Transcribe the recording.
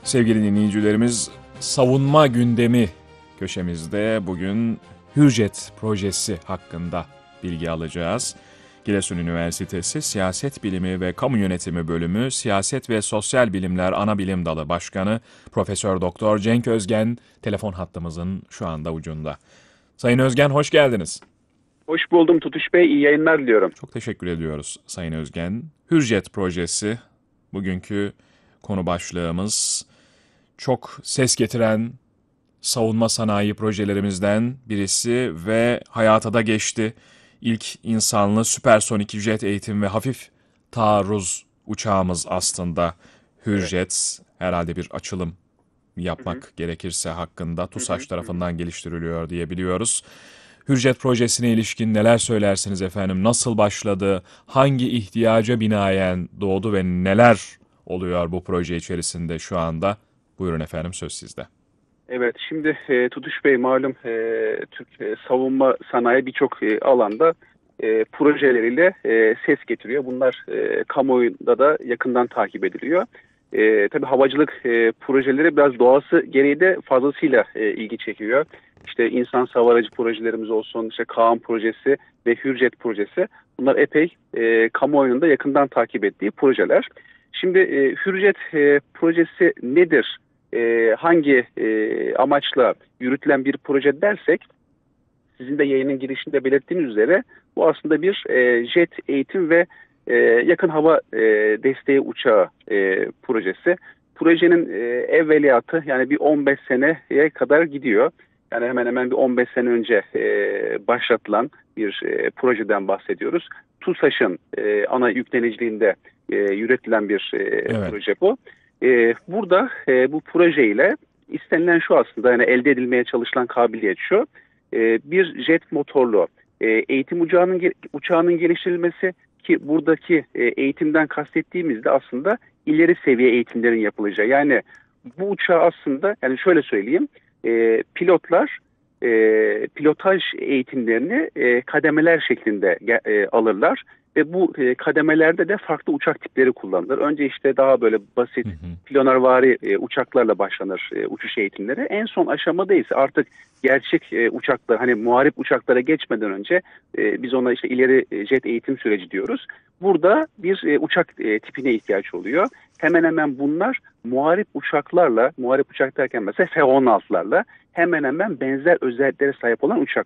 Sevgili dinleyicilerimiz, savunma gündemi köşemizde bugün Hürjet projesi hakkında bilgi alacağız. Giresun Üniversitesi Siyaset Bilimi ve Kamu Yönetimi Bölümü Siyaset ve Sosyal Bilimler Anabilim Dalı Başkanı Profesör Doktor Cenk Özgen telefon hattımızın şu anda ucunda. Sayın Özgen, hoş geldiniz. Hoş buldum Tutuş Bey, iyi yayınlar diliyorum. Çok teşekkür ediyoruz Sayın Özgen. Hürjet projesi bugünkü konu başlığımız. Çok ses getiren savunma sanayi projelerimizden birisi ve hayata da geçti. İlk insanlı süpersonik jet eğitim ve hafif taarruz uçağımız aslında Hürjet. Herhalde bir açılım yapmak gerekirse hakkında TUSAŞ tarafından geliştiriliyor diye biliyoruz. Hürjet projesine ilişkin neler söylersiniz efendim? Nasıl başladı? Hangi ihtiyaca binaen doğdu ve neler oluyor bu proje içerisinde şu anda? Buyurun efendim, söz sizde. Evet, şimdi Tutuş Bey malum Türk savunma sanayi birçok alanda projeleriyle ses getiriyor. Bunlar kamuoyunda da yakından takip ediliyor. Tabii havacılık projeleri biraz doğası gereği de fazlasıyla ilgi çekiyor. İşte insan hava aracı projelerimiz olsun, işte Kaan projesi ve Hürjet projesi. Bunlar epey kamuoyunun da yakından takip ettiği projeler. Şimdi Hürjet projesi nedir? Hangi amaçla yürütülen bir proje dersek, sizin de yayının girişinde belirttiğiniz üzere bu aslında bir jet eğitim ve yakın hava desteği uçağı projesi. Projenin evveliyatı yani bir 15 seneye kadar gidiyor. Yani hemen hemen bir 15 sene önce başlatılan bir projeden bahsediyoruz. TUSAŞ'ın ana yükleniciliğinde yürütülen bir Evet. proje bu. Burada bu projeyle istenilen şu aslında, yani elde edilmeye çalışılan kabiliyet şu: bir jet motorlu eğitim uçağının geliştirilmesi, ki buradaki eğitimden kastettiğimiz de aslında ileri seviye eğitimlerin yapılacağı. Yani bu uçağı aslında, yani şöyle söyleyeyim, pilotlar pilotaj eğitimlerini kademeler şeklinde alırlar. Ve bu kademelerde de farklı uçak tipleri kullanılır. Önce işte daha böyle basit planörvari uçaklarla başlanır uçuş eğitimleri. En son aşamada ise artık gerçek uçaklar, hani muharip uçaklara geçmeden önce biz ona işte ileri jet eğitim süreci diyoruz. Burada bir uçak tipine ihtiyaç oluyor. Hemen hemen bunlar muharip uçak derken mesela F-16'larla hemen hemen benzer özelliklere sahip olan uçaklar.